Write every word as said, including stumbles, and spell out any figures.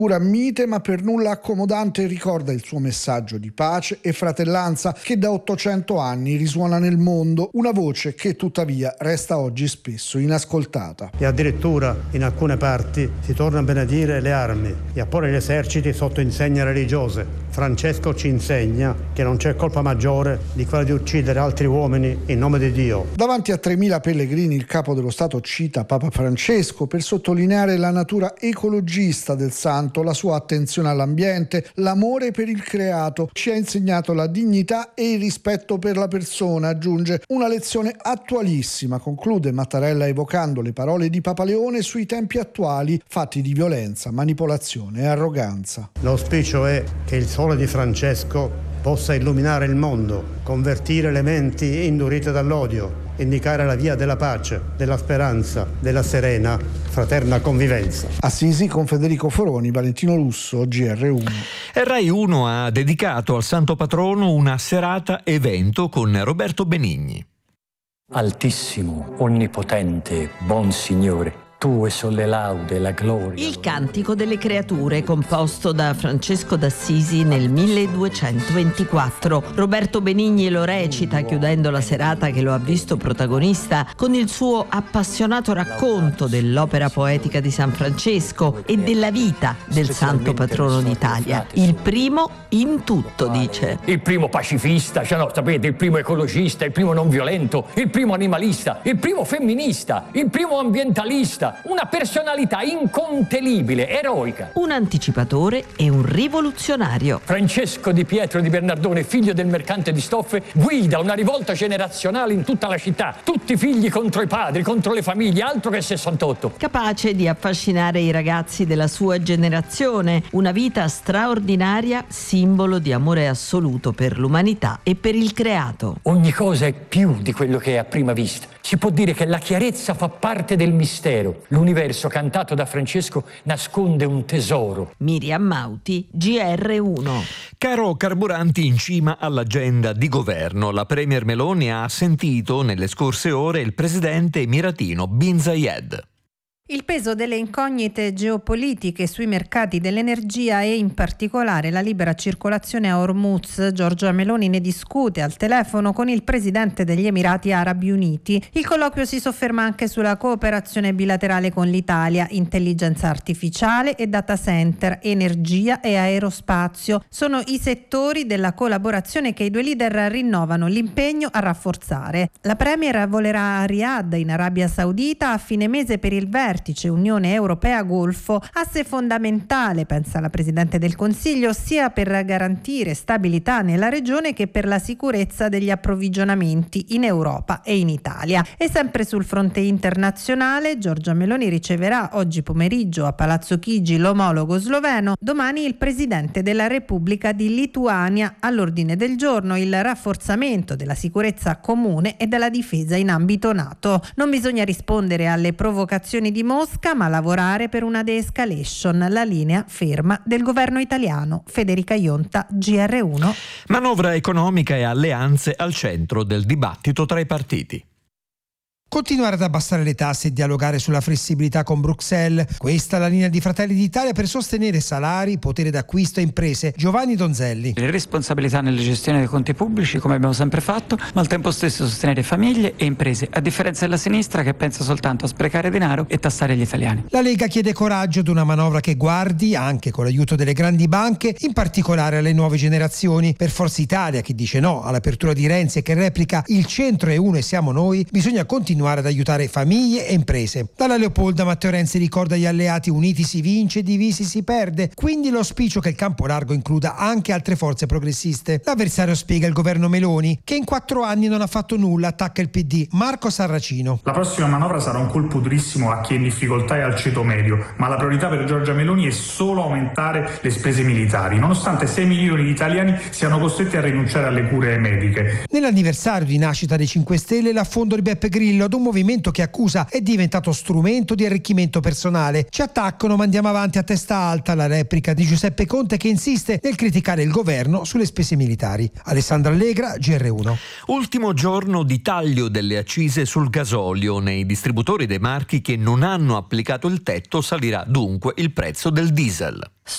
Pura mite ma per nulla accomodante, ricorda il suo messaggio di pace e fratellanza che da ottocento anni risuona nel mondo, una voce che tuttavia resta oggi spesso inascoltata. E addirittura in alcune parti si torna a benedire le armi e a porre gli eserciti sotto insegne religiose. Francesco ci insegna che non c'è colpa maggiore di quella di uccidere altri uomini in nome di Dio. Davanti a tremila pellegrini il capo dello Stato cita Papa Francesco per sottolineare la natura ecologista del santo, la sua attenzione all'ambiente, l'amore per il creato. Ci ha insegnato la dignità e il rispetto per la persona, aggiunge. Una lezione attualissima, conclude Mattarella evocando le parole di Papa Leone sui tempi attuali fatti di violenza, manipolazione e arroganza. L'auspicio è che il sole di Francesco possa illuminare il mondo, convertire le menti indurite dall'odio, indicare la via della pace, della speranza, della serena, fraterna convivenza. Assisi con Federico Foroni, Valentino Russo, G R uno. E Rai uno ha dedicato al Santo Patrono una serata evento con Roberto Benigni. Altissimo, onnipotente, buon Signore, tue sono le laude, la gloria. Il Cantico delle Creature, composto da Francesco d'Assisi nel milleduecentoventiquattro. Roberto Benigni lo recita, chiudendo la serata che lo ha visto protagonista con il suo appassionato racconto dell'opera poetica di San Francesco e della vita del Santo Patrono d'Italia. Il primo in tutto, dice. Il primo pacifista, cioè no, sapete, il primo ecologista, il primo non violento, il primo animalista, il primo femminista, il primo ambientalista. Una personalità incontenibile, eroica. Un anticipatore e un rivoluzionario. Francesco Di Pietro di Bernardone, figlio del mercante di stoffe, guida una rivolta generazionale in tutta la città. Tutti figli contro i padri, contro le famiglie, altro che sessantotto. Capace di affascinare i ragazzi della sua generazione. Una vita straordinaria, simbolo di amore assoluto per l'umanità e per il creato. Ogni cosa è più di quello che è a prima vista. Si può dire che la chiarezza fa parte del mistero. L'universo cantato da Francesco nasconde un tesoro. Miriam Mauti, G R uno. Caro carburanti in cima all'agenda di governo. La Premier Meloni ha sentito nelle scorse ore il presidente emiratino Bin Zayed. Il peso delle incognite geopolitiche sui mercati dell'energia e in particolare la libera circolazione a Hormuz. Giorgia Meloni ne discute al telefono con il presidente degli Emirati Arabi Uniti. Il colloquio si sofferma anche sulla cooperazione bilaterale con l'Italia, intelligenza artificiale e data center, energia e aerospazio. Sono i settori della collaborazione che i due leader rinnovano l'impegno a rafforzare. La Premier volerà a Riyadh, in Arabia Saudita, a fine mese per il vertice Unione Europea-Golfo, asse fondamentale, pensa la Presidente del Consiglio, sia per garantire stabilità nella regione che per la sicurezza degli approvvigionamenti in Europa e in Italia. E sempre sul fronte internazionale, Giorgia Meloni riceverà oggi pomeriggio a Palazzo Chigi l'omologo sloveno, domani il Presidente della Repubblica di Lituania. All'ordine del giorno il rafforzamento della sicurezza comune e della difesa in ambito NATO. Non bisogna rispondere alle provocazioni di Mosca, ma lavorare per una de-escalation, la linea ferma del governo italiano. Federica Ionta, G R uno. Manovra economica e alleanze al centro del dibattito tra i partiti. Continuare ad abbassare le tasse e dialogare sulla flessibilità con Bruxelles. Questa è la linea di Fratelli d'Italia per sostenere salari, potere d'acquisto e imprese. Giovanni Donzelli. Le responsabilità nella gestione dei conti pubblici, come abbiamo sempre fatto, ma al tempo stesso sostenere famiglie e imprese, a differenza della sinistra che pensa soltanto a sprecare denaro e tassare gli italiani. La Lega chiede coraggio ad una manovra che guardi, anche con l'aiuto delle grandi banche, in particolare alle nuove generazioni. Per Forza Italia, che dice no all'apertura di Renzi e che replica il centro è uno e siamo noi, bisogna continuare ad aiutare famiglie e imprese. Dalla Leopolda Matteo Renzi ricorda gli alleati: uniti si vince, divisi si perde. Quindi l'auspicio che il campo largo includa anche altre forze progressiste. L'avversario spiega il governo Meloni, che in quattro anni non ha fatto nulla, attacca il P D. Marco Sarracino. La prossima manovra sarà un colpo durissimo a chi è in difficoltà e al ceto medio, ma la priorità per Giorgia Meloni è solo aumentare le spese militari, nonostante sei milioni di italiani siano costretti a rinunciare alle cure mediche. Nell'anniversario di nascita dei cinque Stelle, l'affondo di Beppe Grillo ad un movimento che accusa è diventato strumento di arricchimento personale. Ci attaccano ma andiamo avanti a testa alta, la replica di Giuseppe Conte, che insiste nel criticare il governo sulle spese militari. Alessandra Allegra, G R uno. Ultimo giorno di taglio delle accise sul gasolio. Nei distributori dei marchi che non hanno applicato il tetto salirà dunque il prezzo del diesel.